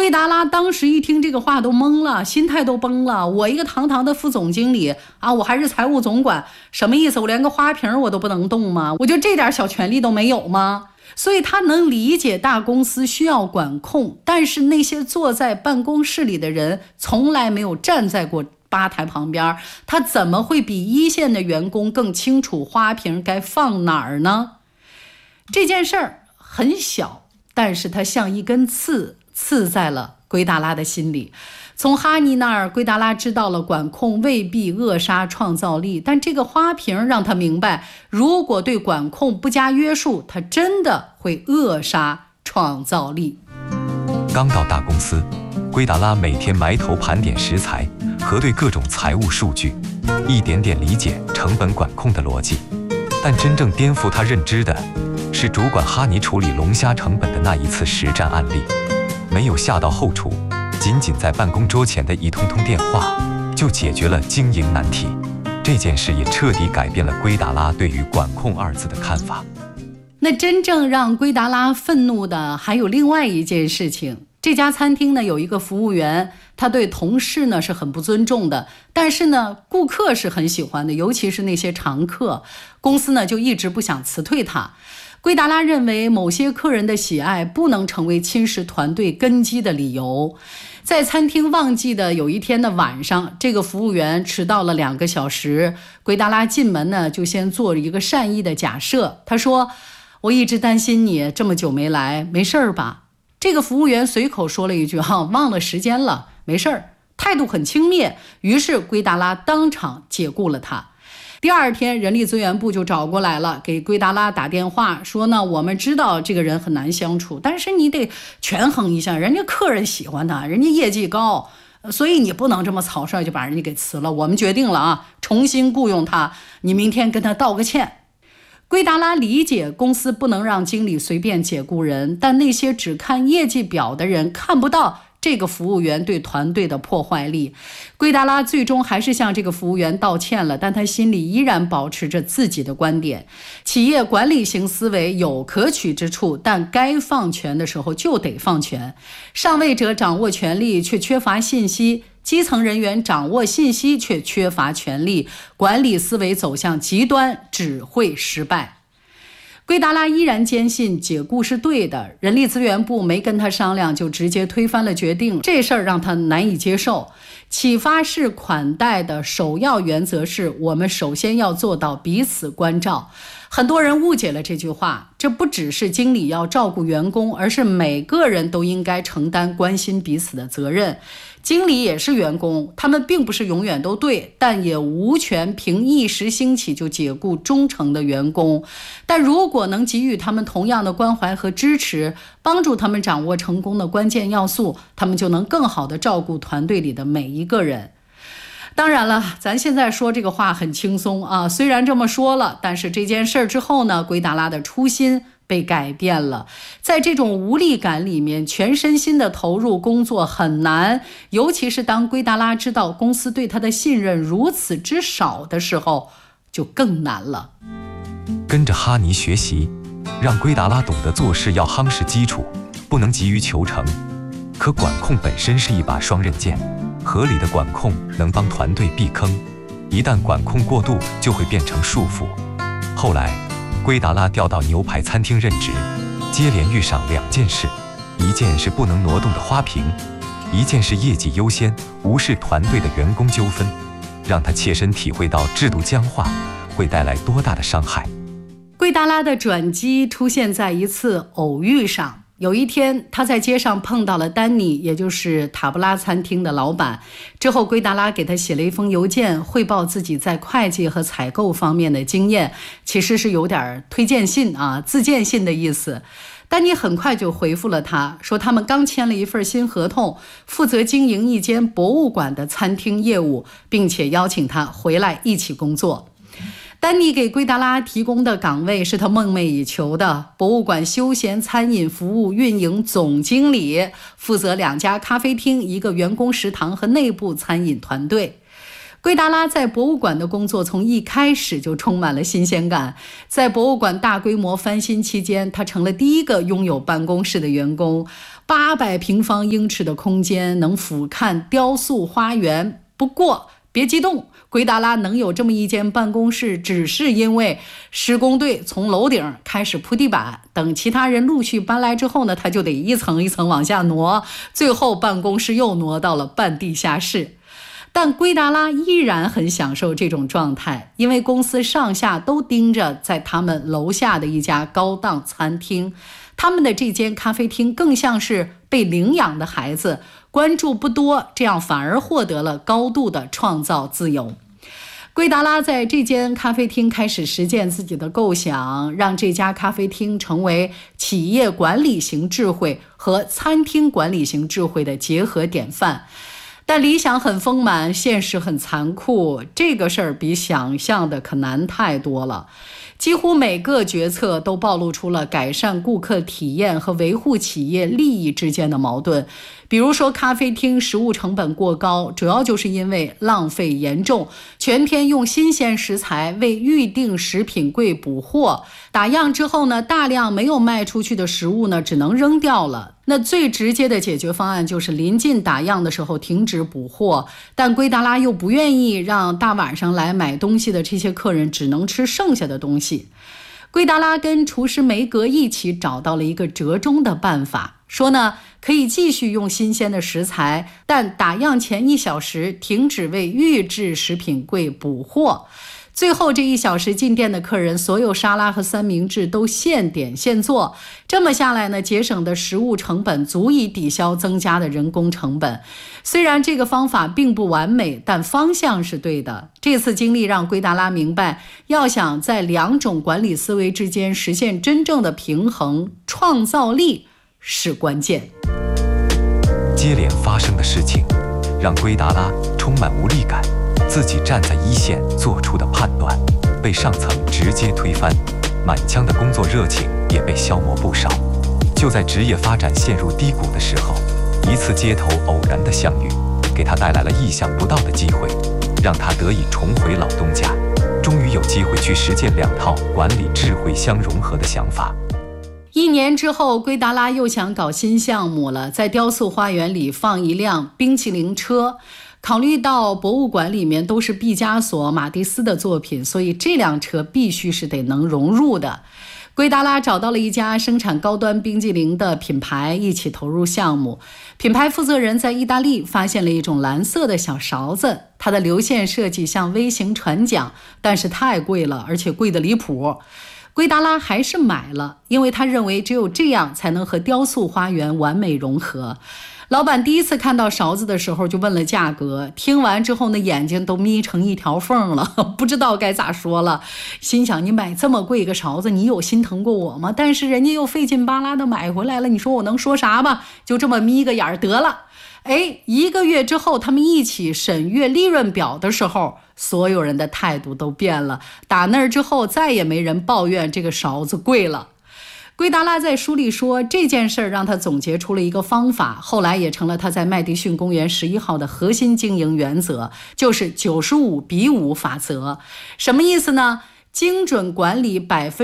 圭达拉当时一听这个话都懵了，心态都崩了。我一个堂堂的副总经理啊，我还是财务总管，什么意思？我连个花瓶我都不能动吗？我就这点小权利都没有吗？所以他能理解大公司需要管控，但是那些坐在办公室里的人从来没有站在过吧台旁边，他怎么会比一线的员工更清楚花瓶该放哪儿呢？这件事儿很小，但是它像一根刺，刺在了圭达拉的心里。从哈尼那儿，圭达拉知道了管控未必扼杀创造力，但这个花瓶让他明白，如果对管控不加约束，它真的会扼杀创造力。 刚到大公司，圭达拉每天埋头盘点食材，核对各种财务数据，一点点理解成本管控的逻辑。但真正颠覆他认知的是主管哈尼处理龙虾成本的那一次实战案例。没有下到后厨，仅仅在办公桌前的一通通电话就解决了经营难题。这件事也彻底改变了圭达拉对于管控二字的看法。 那真正让圭达拉愤怒的还有另外一件事情。这家餐厅呢有一个服务员，他对同事呢是很不尊重的，但是呢顾客是很喜欢的，尤其是那些常客。公司呢就一直不想辞退他。圭达拉认为某些客人的喜爱不能成为侵蚀团队根基的理由。在餐厅旺季的有一天的晚上，这个服务员迟到了2个小时。圭达拉进门呢就先做了一个善意的假设，他说：我一直担心你这么久没来，没事儿吧？这个服务员随口说了一句忘了时间了，没事儿，态度很轻蔑。于是圭达拉当场解雇了他。第二天人力资源部就找过来了，给圭达拉打电话说呢，我们知道这个人很难相处，但是你得权衡一下，人家客人喜欢他，人家业绩高，所以你不能这么草率就把人家给辞了。我们决定了重新雇佣他，你明天跟他道个歉。圭达拉理解公司不能让经理随便解雇人，但那些只看业绩表的人看不到这个服务员对团队的破坏力。圭达拉最终还是向这个服务员道歉了，但他心里依然保持着自己的观点。企业管理型思维有可取之处，但该放权的时候就得放权。上位者掌握权力却缺乏信息，基层人员掌握信息却缺乏权力，管理思维走向极端只会失败。圭达拉依然坚信解雇是对的，人力资源部没跟他商量就直接推翻了决定，这事儿让他难以接受。启发式款待的首要原则是，我们首先要做到彼此关照。很多人误解了这句话，这不只是经理要照顾员工，而是每个人都应该承担关心彼此的责任。经理也是员工，他们并不是永远都对，但也无权凭一时兴起就解雇忠诚的员工。但如果能给予他们同样的关怀和支持，帮助他们掌握成功的关键要素，他们就能更好地照顾团队里的每一个人。当然了，咱现在说这个话很轻松啊，虽然这么说了，但是这件事之后呢，圭达拉的初心被改变了。在这种无力感里面，全身心的投入工作很难，尤其是当圭达拉知道公司对他的信任如此之少的时候，就更难了。 跟着哈尼学习，让圭达拉懂得做事要夯实基础，不能急于求成。可管控本身是一把双刃剑，合理的管控能帮团队避坑，一旦管控过度就会变成束缚。后来圭达拉调到牛排餐厅任职，接连遇上2件事，一件是不能挪动的花瓶，一件是业绩优先无视团队的员工纠纷，让他切身体会到制度僵化会带来多大的伤害。 圭达拉的转机出现在一次偶遇上。有一天他在街上碰到了丹尼，也就是塔布拉餐厅的老板。之后圭达拉给他写了一封邮件，汇报自己在会计和采购方面的经验，其实是有点推荐信自荐信的意思。丹尼很快就回复了他，说他们刚签了一份新合同，负责经营一间博物馆的餐厅业务，并且邀请他回来一起工作。丹尼给圭达拉提供的岗位是他梦寐以求的博物馆休闲餐饮服务运营总经理，负责2家咖啡厅、1个员工食堂和内部餐饮团队。 圭达拉在博物馆的工作从一开始就充满了新鲜感。在博物馆大规模翻新期间，他成了第一个拥有办公室的员工。800平方英尺的空间，能俯瞰雕塑花园。不过别激动，圭达拉能有这么一间办公室，只是因为施工队从楼顶开始铺地板，等其他人陆续搬来之后呢，他就得一层一层往下挪，最后办公室又挪到了半地下室。但圭达拉依然很享受这种状态，因为公司上下都盯着在他们楼下的一家高档餐厅。他们的这间咖啡厅更像是被领养的孩子，关注不多，这样反而获得了高度的创造自由。圭达拉在这间咖啡厅开始实践自己的构想，让这家咖啡厅成为企业管理型智慧和餐厅管理型智慧的结合典范。但理想很丰满，现实很残酷，这个事儿比想象的可难太多了。几乎每个决策都暴露出了改善顾客体验和维护企业利益之间的矛盾。比如说，咖啡厅食物成本过高，主要就是因为浪费严重，全天用新鲜食材为预定食品柜补货，打样之后呢，大量没有卖出去的食物呢，只能扔掉了。那最直接的解决方案就是临近打样的时候停止补货，但圭达拉又不愿意让大晚上来买东西的这些客人只能吃剩下的东西。圭达拉跟厨师梅格一起找到了一个折中的办法，说呢，可以继续用新鲜的食材，但打样前1小时停止为预制食品柜补货。最后这1小时进店的客人，所有沙拉和三明治都现点现做。这么下来呢，节省的食物成本足以抵消增加的人工成本。虽然这个方法并不完美，但方向是对的。这次经历让圭达拉明白，要想在2种管理思维之间实现真正的平衡，创造力是关键。 接连发生的事情让圭达拉充满无力感，自己站在一线做出的判断被上层直接推翻，满腔的工作热情也被消磨不少。就在职业发展陷入低谷的时候，一次街头偶然的相遇给他带来了意想不到的机会，让他得以重回老东家，终于有机会去实践2套管理智慧相融合的想法。 1年之后，圭达拉又想搞新项目了，在雕塑花园里放一辆冰淇淋车。考虑到博物馆里面都是毕加索、马蒂斯的作品，所以这辆车必须是得能融入的。圭达拉找到了一家生产高端冰激凌的品牌，一起投入项目。品牌负责人在意大利发现了一种蓝色的小勺子，它的流线设计像微型船桨，但是太贵了，而且贵得离谱。圭达拉还是买了，因为他认为只有这样才能和雕塑花园完美融合。老板第一次看到勺子的时候就问了价格，听完之后呢，眼睛都眯成一条缝了，不知道该咋说了。心想，你买这么贵一个勺子，你有心疼过我吗？但是人家又费劲巴拉的买回来了，你说我能说啥吧？就这么眯个眼得了。1个月之后，他们一起审阅利润表的时候，所有人的态度都变了。打那儿之后，再也没人抱怨这个勺子贵了。圭达拉在书里说，这件事让他总结出了一个方法，后来也成了他在麦迪逊公园11号的核心经营原则，就是95:5法则。什么意思呢？精准管理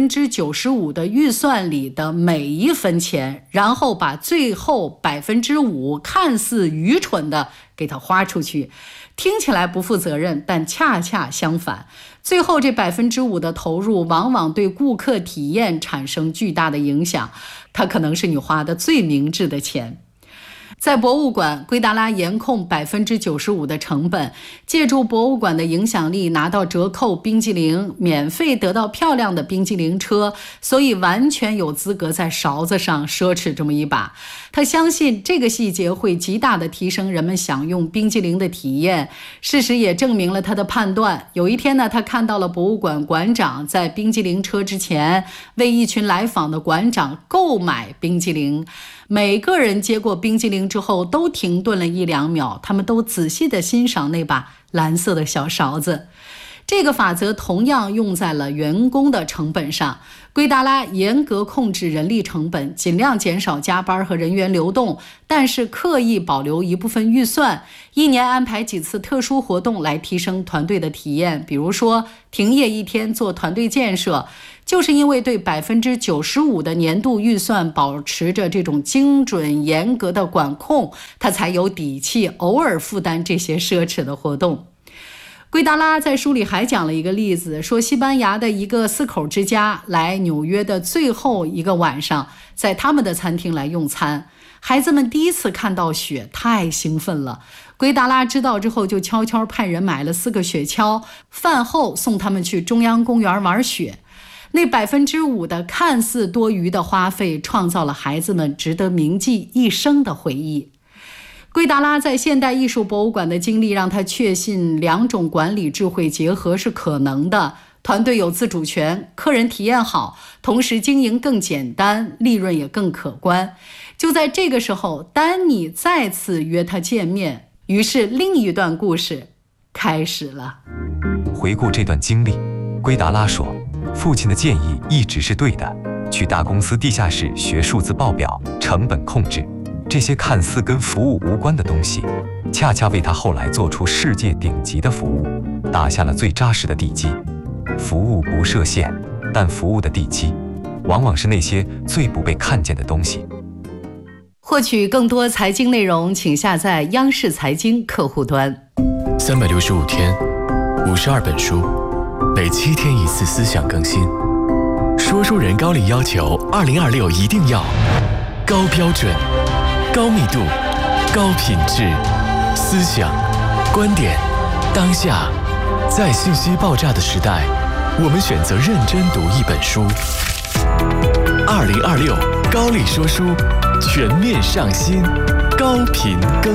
95%的预算里的每1分钱，然后把最后5%看似愚蠢的给它花出去。听起来不负责任，但恰恰相反，最后这5%的投入往往对顾客体验产生巨大的影响，它可能是你花的最明智的钱。在博物馆，圭达拉严控95%的成本，借助博物馆的影响力拿到折扣冰激凌，免费得到漂亮的冰激凌车，所以完全有资格在勺子上奢侈这么一把。他相信这个细节会极大的提升人们享用冰激凌的体验。事实也证明了他的判断。有一天呢，他看到了博物馆馆长在冰激凌车之前为一群来访的馆长购买冰激凌。每个人接过冰激凌之后都停顿了1-2秒，他们都仔细地欣赏那把蓝色的小勺子。这个法则同样用在了员工的成本上。 圭达拉严格控制人力成本，尽量减少加班和人员流动，但是刻意保留一部分预算，一年安排几次特殊活动来提升团队的体验，比如说停业一天做团队建设。就是因为对95%的年度预算保持着这种精准严格的管控，他才有底气偶尔负担这些奢侈的活动。圭达拉在书里还讲了一个例子，说西班牙的一个4口之家来纽约的最后一个晚上，在他们的餐厅来用餐。孩子们第一次看到雪，太兴奋了。圭达拉知道之后，就悄悄派人买了4个雪橇，饭后送他们去中央公园玩雪。那5%的看似多余的花费，创造了孩子们值得铭记一生的回忆。圭达拉在现代艺术博物馆的经历，让他确信2种管理智慧结合是可能的。团队有自主权，客人体验好，同时经营更简单，利润也更可观。就在这个时候，丹尼再次约他见面，于是另一段故事开始了。 回顾这段经历，圭达拉说，父亲的建议一直是对的，去大公司地下室学数字报表、成本控制，这些看似跟服务无关的东西，恰恰为他后来做出世界顶级的服务打下了最扎实的地基。服务不设限，但服务的地基往往是那些最不被看见的东西。 获取更多财经内容，请下载央视财经客户端。 365天，52本书，每7天1次思想更新。说书人高力要求2026一定要高标准、高密度、高品质，思想、观点，当下，在信息爆炸的时代，我们选择认真读一本书。2026高力说书全面上新，高频更